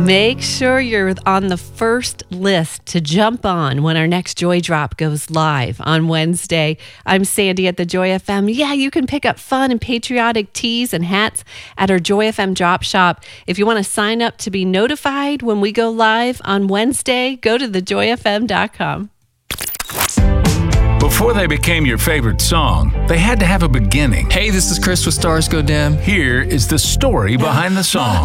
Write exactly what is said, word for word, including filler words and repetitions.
Make sure you're on the first list to jump on when our next Joy Drop goes live on Wednesday. I'm Sandy at the Joy F M. Yeah, you can pick up fun and patriotic tees and hats at our Joy F M drop shop. If you want to sign up to be notified when we go live on Wednesday, go to the joy f m dot com. Before they became your favorite song, they had to have a beginning. Hey, this is Chris with Stars Go Dim. Here is the story behind the song.